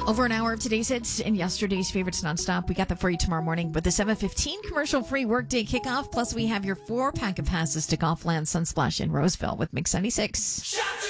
Over an hour of today's hits and yesterday's favorites nonstop. We got that for you tomorrow morning with the 7:15 commercial-free workday kickoff. Plus, we have your 4-pack of passes to Golfland Sunsplash in Roseville with Mix 96.